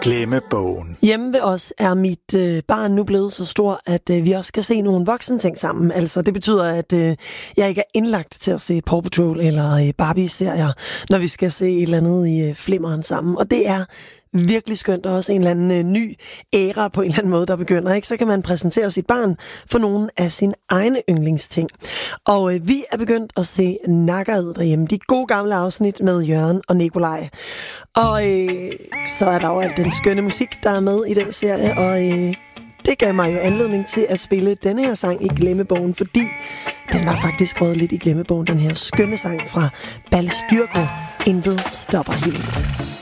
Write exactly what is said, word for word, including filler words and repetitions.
Glemmebogen. Hjemme ved os er mit øh, barn nu blevet så stor, at øh, vi også skal se nogle voksenting sammen. Altså, det betyder, at øh, jeg ikke er indlagt til at se Paw Patrol eller øh, Barbie-serier, når vi skal se et eller andet i øh, flimmeren sammen. Og det er virkelig skønt, og også en eller anden øh, ny æra på en eller anden måde, der begynder. Ikke? Så kan man præsentere sit barn for nogle af sine egne yndlingsting. Og øh, vi er begyndt at se Nakkerad derhjemme. De gode gamle afsnit med Jørgen og Nikolaj. Og øh, så er der jo alt den skønne musik, der er med i den serie, og øh, det gav mig jo anledning til at spille denne her sang i Glemmebogen, fordi den var faktisk røget lidt i Glemmebogen, den her skønne sang fra Balstyrko, Intet stopper helt.